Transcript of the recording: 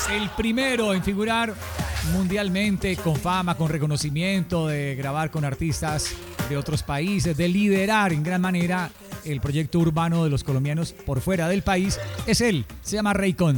El primero en figurar mundialmente, con fama, con reconocimiento, de grabar con artistas de otros países, de liderar en gran manera el proyecto urbano de los colombianos por fuera del país, es él. Se llama Raycon.